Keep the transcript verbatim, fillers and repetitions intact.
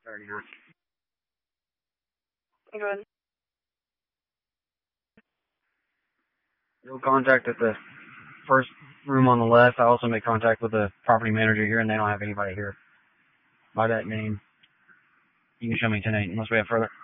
thirty-nine. Go ahead. You'll contact at the first room on the left. I also made contact with the property manager here, and they don't have anybody here by that name. You can show me ten eight unless we have further.